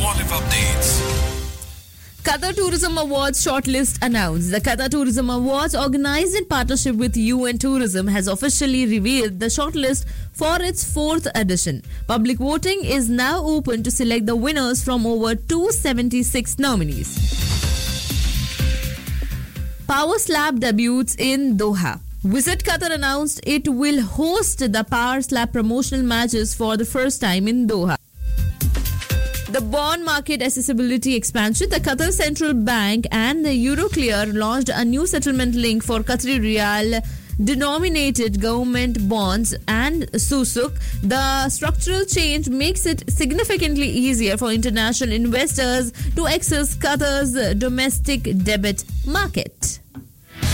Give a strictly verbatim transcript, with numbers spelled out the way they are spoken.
Automotive updates. Qatar Tourism Awards shortlist announced. The Qatar Tourism Awards, organized in partnership with U N Tourism, has officially revealed the shortlist for its fourth edition. Public voting is now open to select the winners from over two hundred seventy-six nominees. Power Slap debuts in Doha. Visit Qatar announced it will host the Power Slap promotional matches for the first time in Doha. The bond market accessibility expansion. The Qatar Central Bank and the Euroclear launched a new settlement link for Qatari Riyal denominated government bonds and Susuk. The structural change makes it significantly easier for international investors to access Qatar's domestic debit market.